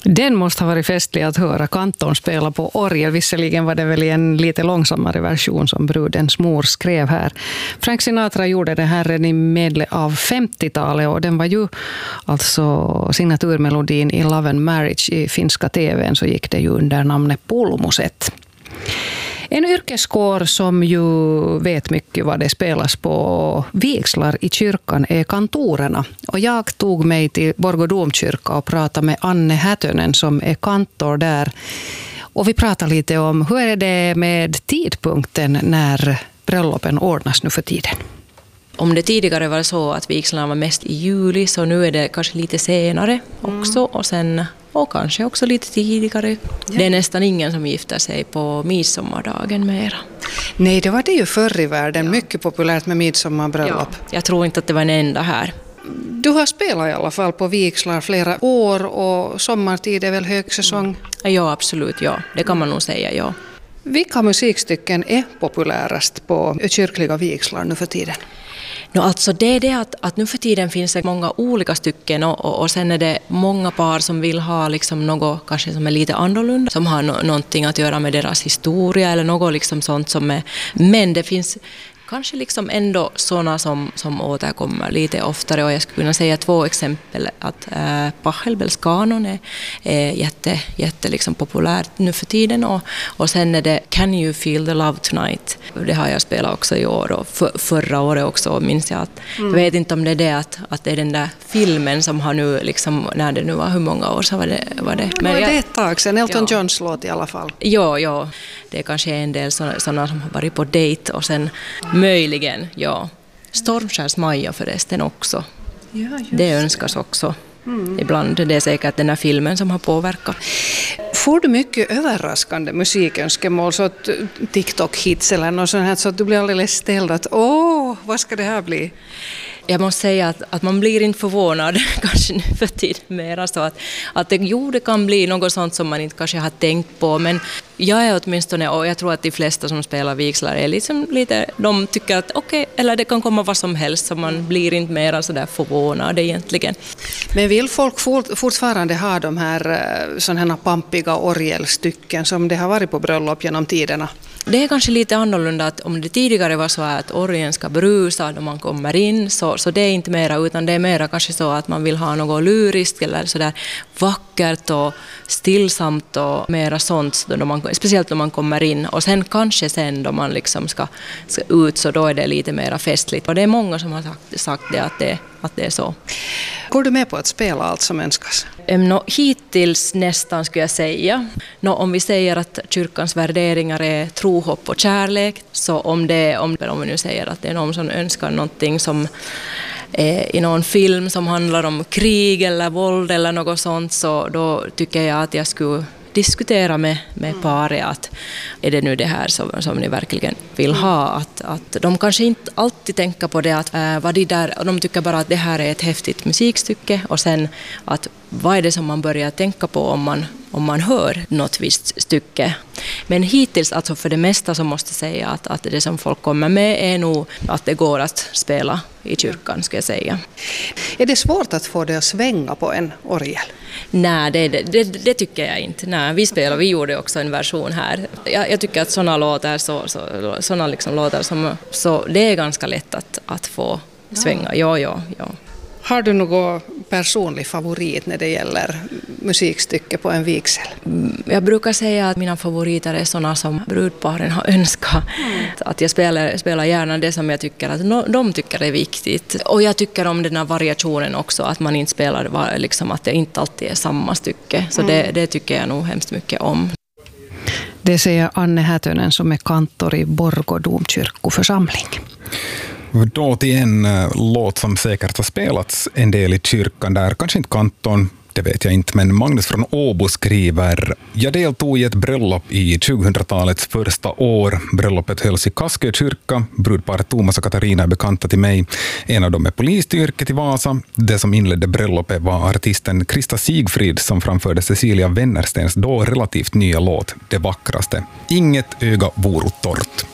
Den måste ha varit festlig att höra kantorn spela på orgel. Visserligen var det väl en lite långsammare version som brudens mor skrev här. Frank Sinatra gjorde det här redan i medel av 50-talet och den var ju alltså signaturmelodin i Love and Marriage i finska tvn, så gick det ju under namnet Pulmuset. En yrkeskår som ju vet mycket vad det spelas på vigslar i kyrkan är kantorerna. Och jag tog mig till Borgå domkyrka och pratade med Anne Hätönen som är kantor där. Och vi pratade lite om hur är det med tidpunkten när bröllopen ordnas nu för tiden. Om det tidigare var så att vigslarna var mest i juli, så nu är det kanske lite senare också och kanske också lite tidigare. Ja. Det är nästan ingen som gifter sig på midsommardagen mera. Nej, det var det ju förr i världen. Mycket populärt med midsommarbröllop. Ja, jag tror inte att det var en enda här. Du har spelat i alla fall på vigslar flera år och sommartid är väl högsäsong? Ja, absolut. Ja. Det kan man nog säga, ja. Vilka musikstycken är populärast på kyrkliga vigslar nu för tiden? Alltså det är det att nu för tiden finns det många olika stycken och sen är det många par som vill ha liksom något kanske som är lite annorlunda, som har någonting att göra med deras historia eller något liksom sånt som är, men det finns kanske liksom ändå sådana som återkommer lite oftare, och jag skulle kunna säga 2 exempel att Pachelbels kanon är jätte liksom populärt nu för tiden, och sen är det Can You Feel the Love Tonight. Det har jag spelat också i år och förra året också, minns jag att jag vet inte om det är det att det är den där filmen som har nu liksom, när det nu var hur många år så var det. Men det är ett tag sedan, Elton Johns låt i alla fall. Ja, det är kanske en del sådana som har varit på dejt och sen möjligen, ja. Stormskärs Maja förresten också. Ja, det önskas också. Ibland. Det är säkert den här filmen som har påverkat. Får du mycket överraskande musikönskemål, så att TikTok-hits eller något sånt här, så att du blir alldeles ställd att vad ska det här bli? Jag måste säga att man blir inte förvånad kanske nu för tiden mera, så att det kan bli något sånt som man inte kanske har tänkt på, men jag är åtminstone, och jag tror att de flesta som spelar vigslar är liksom lite, de tycker att okej, eller det kan komma vad som helst, så man blir inte mera så där förvånad egentligen. Men vill folk fortfarande ha de här sådana pampiga orgelstycken som det har varit på bröllop genom tiderna? Det är kanske lite annorlunda att om det tidigare var så att orgeln ska brusa då man kommer in, så det är inte mera, utan det är mera kanske så att man vill ha något lyriskt eller sådär vackert och stillsamt och mera sånt, speciellt då man kommer in, och sen kanske sen då man liksom ska ut, så då är det lite mera festligt, och det är många som har sagt det att det är så. Går du med på att spela allt som önskas? Hittills nästan skulle jag säga. Om vi säger att kyrkans värderingar är tro, hopp och kärlek, så om vi nu säger att det är någon som önskar någonting som i någon film som handlar om krig eller våld eller något sånt, så då tycker jag att jag skulle diskutera med paret att är det nu det här som ni verkligen vill ha, att de kanske inte alltid tänker på det att vad det där, de tycker bara att det här är ett häftigt musikstycke, och sen att vad är det som man börjar tänka på om man hör något visst stycke. Men hittills, alltså för det mesta, så måste jag säga att det som folk kommer med är nog att det går att spela i kyrkan, ska jag säga. Är det svårt att få det att svänga på en orgel? Nej, det tycker jag inte. Nej, vi gjorde också en version här. Jag tycker att sådana låtar, sådana liksom låtar så det är ganska lätt att få svänga. Ja. Har du någon personlig favorit när det gäller musikstycke på en vigsel? Jag brukar säga att mina favoriter är sådana som brudparen har önskat. Att jag spelar gärna det som jag tycker att de tycker är viktigt. Och jag tycker om den här variationen också, att man inte spelar liksom, att det inte alltid är samma stycke. Så det tycker jag nog hemskt mycket om. Det säger Anne Hätönen som är kantor i Borgå domkyrkoförsamling. Då till en låt som säkert har spelats en del i kyrkan där, kanske inte kanton, det vet jag inte, men Magnus från Åbo skriver: jag deltog i ett bröllop i 2000-talets första år. Bröllopet hölls i Kaskö kyrka. Brudparet Thomas och Katarina är bekanta till mig. En av dem är polis till yrket i Vasa. Det som inledde bröllopet var artisten Krista Sigfrid som framförde Cecilia Wennerstens då relativt nya låt Det vackraste. Inget öga vore torrt.